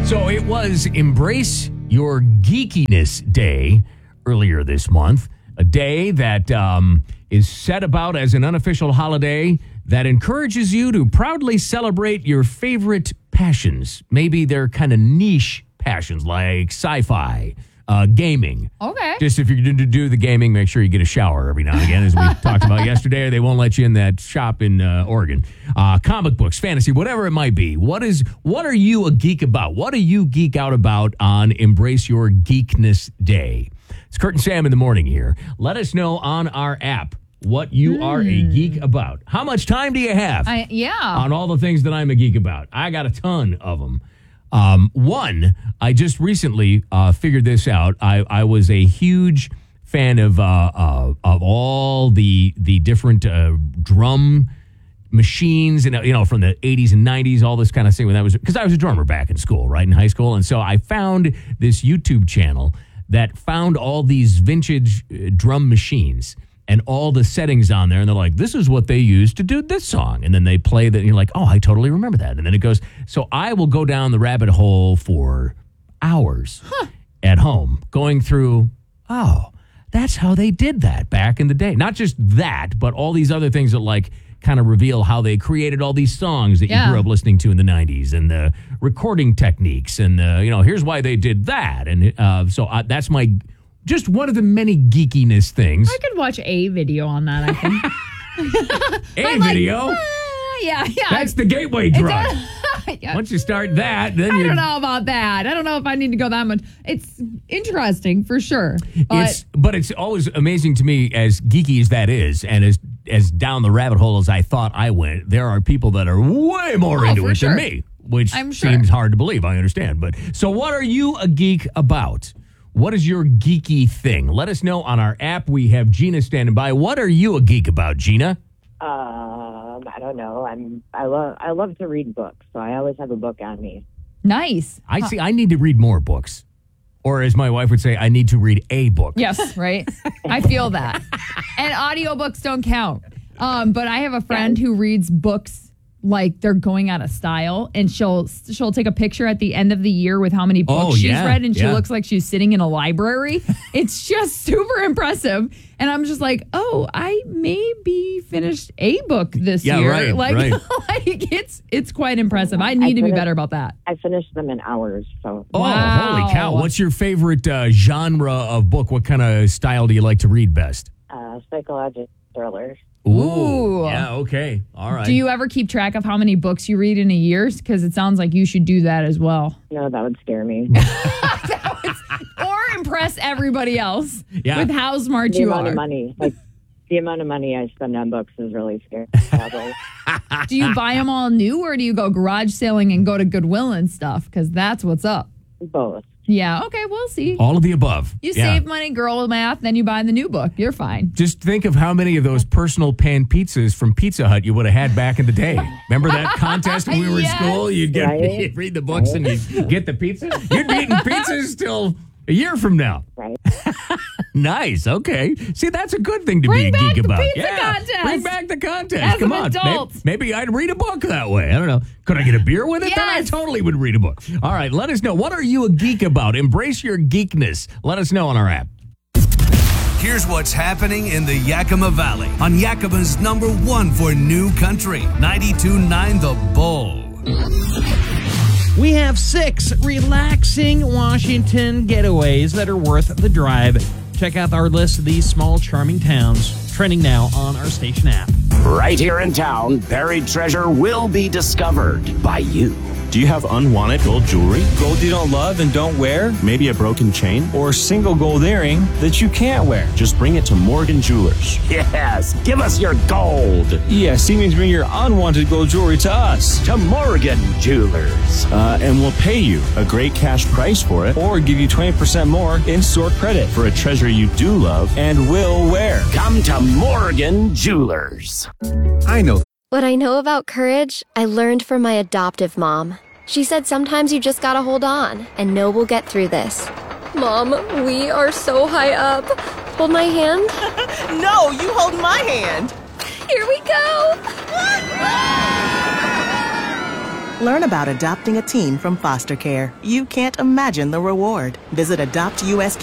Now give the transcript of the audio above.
So it was Embrace Your Geekiness Day earlier this month, a day that is set about as an unofficial holiday that encourages you to proudly celebrate your favorite passions. Maybe they're kind of niche passions like sci-fi, gaming. Okay. Just if you're going to do the gaming, make sure you get a shower every now and again, as we talked about yesterday, or they won't let you in that shop in Oregon. Comic books, fantasy, whatever it might be. What are you a geek about? What do you geek out about on Embrace Your Geekness Day? It's Kurt and Sam in the morning here. Let us know on our app what you are a geek about. How much time do you have on all the things that I'm a geek about? I got a ton of them. One, I just recently figured this out. I was a huge fan of all the different drum machines, and from the 80s and 90s, all this kind of thing. Because I was a drummer back in school, right, in high school, and so I found this YouTube channel that found all these vintage drum machines and all the settings on there, and they're like, this is what they use to do this song. And then they play that, and you're like, oh, I totally remember that. And then it goes, so I will go down the rabbit hole for hours at home, going through, oh, that's how they did that back in the day. Not just that, but all these other things that kind of reveal how they created all these songs that you grew up listening to in the 90s, and the recording techniques, and here's why they did that. And so that's just one of the many geekiness things. I could watch a video on that, I think. Video? Yeah. That's the gateway drug. Once you start that, then I don't know about that. I don't know if I need to go that much. It's interesting for sure. But it's always amazing to me, as geeky as that is, and as down the rabbit hole as I thought I went, there are people that are way more into it than me, which seems hard to believe. I understand. But so what are you a geek about? What is your geeky thing? Let us know on our app. We have Gina standing by. What are you a geek about, Gina? I don't know. I love to read books, so I always have a book on me. Nice. I need to read more books. Or as my wife would say, I need to read a book. Yes, right? I feel that. And audiobooks don't count. But I have a friend who reads books like they're going out of style, and she'll take a picture at the end of the year with how many books she's read, and she looks like she's sitting in a library. It's just super impressive. And I'm just like, oh, I maybe finished a book this year. Right, right. It's quite impressive. I need to be better about that. I finished them in hours. So. Oh, wow. Holy cow. What's your favorite genre of book? What kind of style do you like to read best? Psychological thrillers. Ooh. Yeah, okay. All right. Do you ever keep track of how many books you read in a year? Because it sounds like you should do that as well. No, that would scare me. Or impress everybody else with how smart the you amount are. Of money, the amount of money I spend on books is really scary. Do you buy them all new, or do you go garage sailing and go to Goodwill and stuff? Because that's what's up. Both. Yeah, okay, we'll see. All of the above. You save money, girl math, then you buy the new book. You're fine. Just think of how many of those personal pan pizzas from Pizza Hut you would have had back in the day. Remember that contest when we were in school? You'd read the books and you'd get the pizza. You'd be eating pizzas till a year from now. Right. Nice. Okay. See, that's a good thing to be a geek about. Contest. Bring back the contest. As Come an on. adult. Maybe I'd read a book that way. I don't know. Could I get a beer with it? Yes. Then I totally would read a book. All right. Let us know. What are you a geek about? Embrace your geekness. Let us know on our app. Here's what's happening in the Yakima Valley on Yakima's #1 for new country, 92.9 The Bull. We have 6 relaxing Washington getaways that are worth the drive. Check out our list of these small, charming towns, trending now on our station app. Right here in town, buried treasure will be discovered by you. Do you have unwanted gold jewelry? Gold you don't love and don't wear? Maybe a broken chain? Or a single gold earring that you can't wear? Just bring it to Morgan Jewelers. Yes, give us your gold. Yes, he means bring your unwanted gold jewelry to us. To Morgan Jewelers. And we'll pay you a great cash price for it. Or give you 20% more in-store credit for a treasure you do love and will wear. Come to Morgan Jewelers. I know. What I know about courage, I learned from my adoptive mom. She said sometimes you just gotta hold on and know we'll get through this. Mom, we are so high up. Hold my hand. No, you hold my hand. Here we go. Learn about adopting a teen from foster care. You can't imagine the reward. Visit AdoptUS